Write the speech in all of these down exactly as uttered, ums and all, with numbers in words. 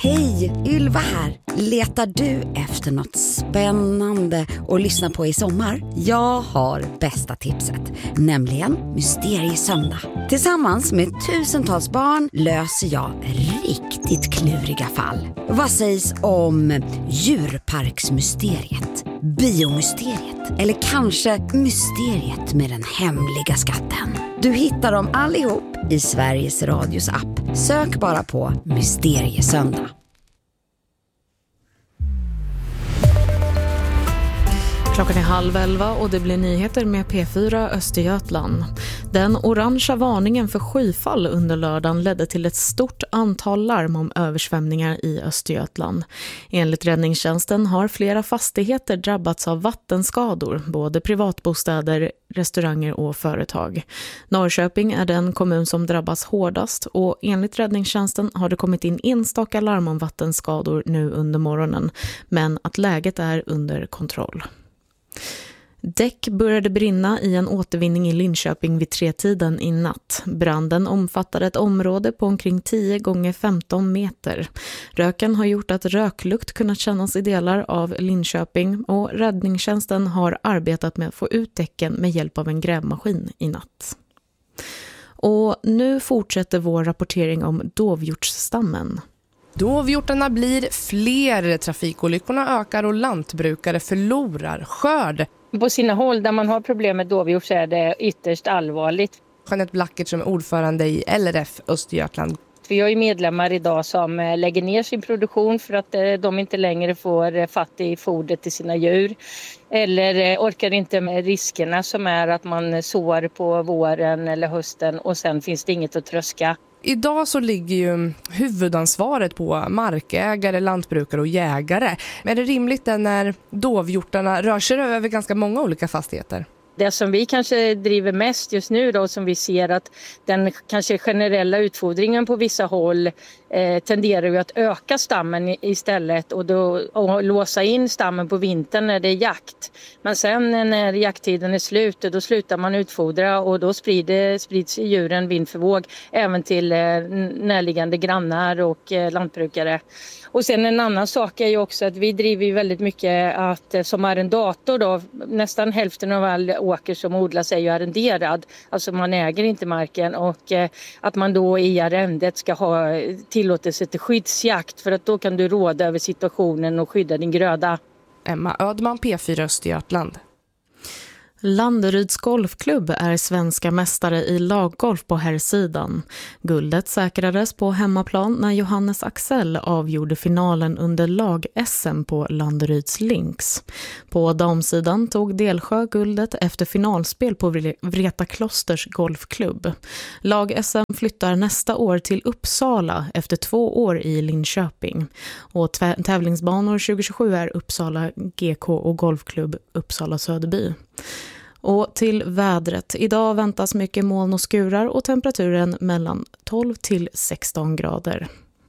Hej, Ylva här. Letar du efter något spännande att lyssna på i sommar? Jag har bästa tipset, nämligen Mysteriesöndag. Tillsammans med tusentals barn löser jag riktigt kluriga fall. Vad sägs om djurparksmysteriet, biomysteriet eller kanske mysteriet med den hemliga skatten? Du hittar dem allihop i Sveriges Radios app. Sök bara på Mysteriesöndag. Klockan är halv elva och det blir nyheter med P fyra Östergötland. Den orangea varningen för skyfall under lördagen ledde till ett stort antal larm om översvämningar i Östergötland. Enligt räddningstjänsten har flera fastigheter drabbats av vattenskador, både privatbostäder, restauranger och företag. Norrköping är den kommun som drabbas hårdast och enligt räddningstjänsten har det kommit in enstaka larm om vattenskador nu under morgonen, men att läget är under kontroll. Däck började brinna i en återvinning i Linköping vid tretiden i natt. Branden omfattade ett område på omkring tio gånger femton meter. Röken har gjort att röklukt kunnat kännas i delar av Linköping och räddningstjänsten har arbetat med att få ut däcken med hjälp av en grävmaskin i natt. Och nu fortsätter vår rapportering om dovhjortsstammen. Dovhjortarna blir fler, trafikolyckorna ökar och lantbrukare förlorar skörd. På sina håll där man har problem med dovhjort så är det ytterst allvarligt. Jeanette Blackert som är ordförande i L R F Östergötland. Vi har ju medlemmar idag som lägger ner sin produktion för att de inte längre får fatt i foder till sina djur. Eller orkar inte med riskerna som är att man sår på våren eller hösten och sen finns det inget att tröska. Idag så ligger ju huvudansvaret på markägare, lantbrukare och jägare. Men är det rimligt när dovhjortarna rör sig över ganska många olika fastigheter? Det som vi kanske driver mest just nu då, som vi ser att den kanske generella utfodringen på vissa håll eh, tenderar ju att öka stammen istället och då och låsa in stammen på vintern när det är jakt. Men sen när jakttiden är slut då slutar man utfodra och då sprider, sprids djuren vind för våg även till eh, närliggande grannar och eh, lantbrukare. Och sen en annan sak är ju också att vi driver ju väldigt mycket att som arrendator då, nästan hälften av all åker som odlas är ju arrenderad. Alltså man äger inte marken och eh, att man då i arrendet ska ha tillåtelse till skyddsjakt för att då kan du råda över situationen och skydda din gröda. Emma Ödman, P fyra Östergötland. Landeryds golfklubb är svenska mästare i laggolf på herrsidan. Guldet säkrades på hemmaplan när Johannes Axel avgjorde finalen under lag-S M på Landeryds links. På damsidan tog Delsjö guldet efter finalspel på Vreta Klosters golfklubb. Lag-S M flyttar nästa år till Uppsala efter två år i Linköping. Och tävlingsbanor tjugo tjugosju är Uppsala G K och golfklubb Uppsala Söderby. Och till vädret. Idag väntas mycket moln och skurar och temperaturen mellan tolv till sexton grader.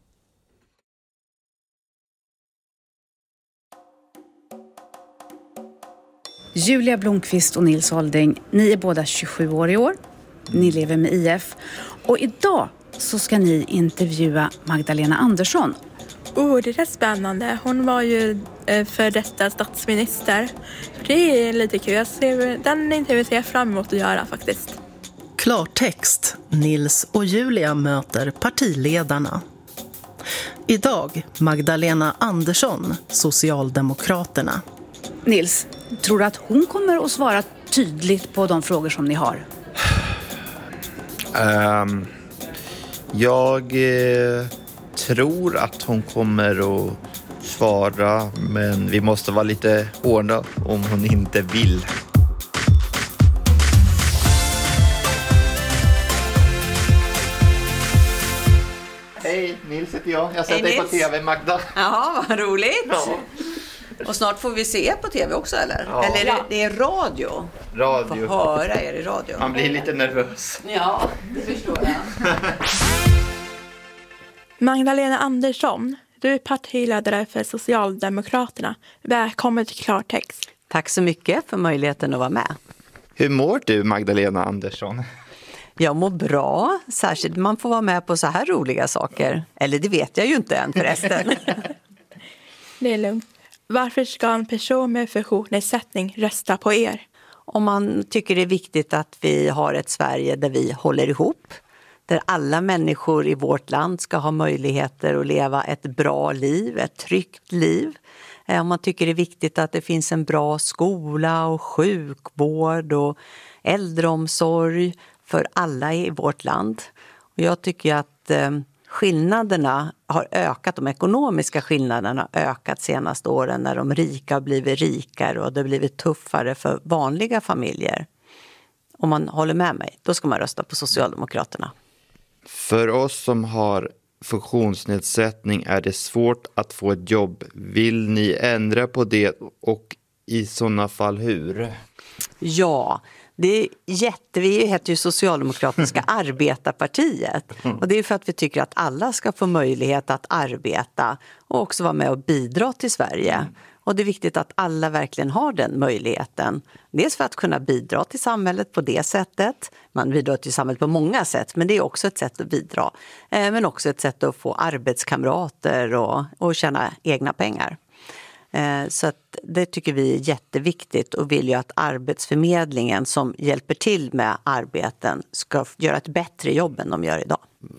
Julia Blomqvist och Nils Holding, ni är båda tjugosju år i år. Ni lever med I F. Och idag så ska ni intervjua Magdalena Andersson. Oh, det är spännande. Hon var ju eh, för detta statsminister. Det är lite kul. Jag ser, den intervjun ser jag fram emot att göra faktiskt. Klartext. Nils och Julia möter partiledarna. Idag Magdalena Andersson, Socialdemokraterna. Nils, tror du att hon kommer att svara tydligt på de frågor som ni har? Um, jag... Eh... tror att hon kommer att svara, men vi måste vara lite hårda om hon inte vill. Hej, Nils heter jag. Jag har sett dig på tv, Magda. Ja, vad roligt. Ja. Och snart får vi se på tv också, eller? Ja. Eller är det, det är radio? Radio. Får höra er i radio. Man blir lite nervös. Ja, det förstår jag. Magdalena Andersson, du är partiledare för Socialdemokraterna. Välkommen till Klartext. Tack så mycket för möjligheten att vara med. Hur mår du, Magdalena Andersson? Jag mår bra, särskilt man får vara med på så här roliga saker. Eller det vet jag ju inte än förresten. Det är lugnt. Varför ska en person med funktionsnedsättning rösta på er? Om man tycker det är viktigt att vi har ett Sverige där vi håller ihop. Där alla människor i vårt land ska ha möjligheter att leva ett bra liv, ett tryggt liv. Om man tycker det är viktigt att det finns en bra skola och sjukvård och äldreomsorg för alla i vårt land. Och jag tycker att eh, skillnaderna har ökat, de ekonomiska skillnaderna har ökat senaste åren när de rika har blivit rikare och det har blivit tuffare för vanliga familjer. Om man håller med mig, då ska man rösta på Socialdemokraterna. För oss som har funktionsnedsättning är det svårt att få ett jobb. Vill ni ändra på det och i sådana fall hur? Ja, det är jätte, vi heter ju Socialdemokratiska arbetarpartiet och det är för att vi tycker att alla ska få möjlighet att arbeta och också vara med och bidra till Sverige. Och det är viktigt att alla verkligen har den möjligheten. Dels för att kunna bidra till samhället på det sättet. Man bidrar till samhället på många sätt, men det är också ett sätt att bidra. Eh, men också ett sätt att få arbetskamrater och, och tjäna egna pengar. Eh, så att det tycker vi är jätteviktigt och vill ju att Arbetsförmedlingen som hjälper till med arbeten ska göra ett bättre jobb än de gör idag.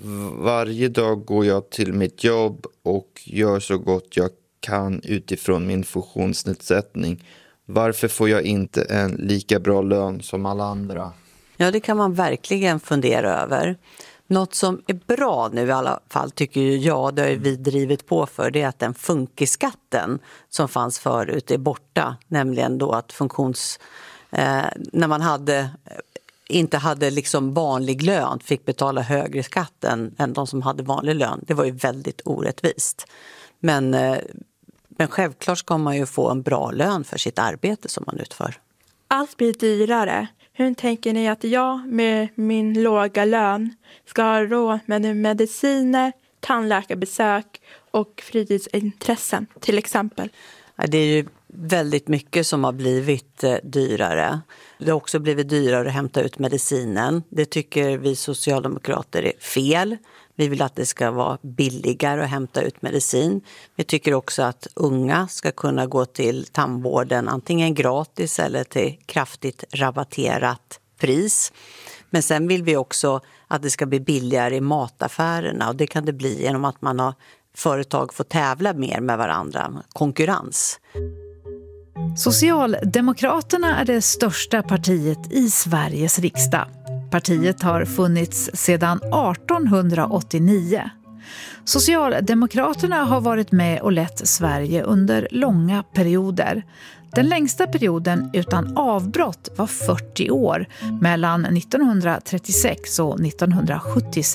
Varje dag går jag till mitt jobb och gör så gott jag kan utifrån min funktionsnedsättning. Varför får jag inte en lika bra lön som alla andra? Ja, det kan man verkligen fundera över. Något som är bra nu i alla fall tycker jag, det har vi drivit på för, det är att den funkiskatten som fanns förut är borta. Nämligen då att funktions... Eh, när man hade... inte hade liksom vanlig lön fick betala högre skatt än, än de som hade vanlig lön. Det var ju väldigt orättvist. Men, eh, men självklart ska man ju få en bra lön för sitt arbete som man utför. Allt blir dyrare. Hur tänker ni att jag med min låga lön ska ha råd med mediciner, tandläkarbesök och fritidsintressen till exempel? Det är ju väldigt mycket som har blivit dyrare. Det har också blivit dyrare att hämta ut medicinen. Det tycker vi socialdemokrater är fel. Vi vill att det ska vara billigare att hämta ut medicin. Vi tycker också att unga ska kunna gå till tandvården antingen gratis eller till kraftigt rabatterat pris. Men sen vill vi också att det ska bli billigare i mataffärerna och det kan det bli genom att man har företag får tävla mer med varandra, konkurrens. Socialdemokraterna är det största partiet i Sveriges riksdag. Partiet har funnits sedan arton åttionio. Socialdemokraterna har varit med och lett Sverige under långa perioder. Den längsta perioden utan avbrott var fyrtio år mellan nittonhundratrettiosex och nittonhundrasjuttiosex.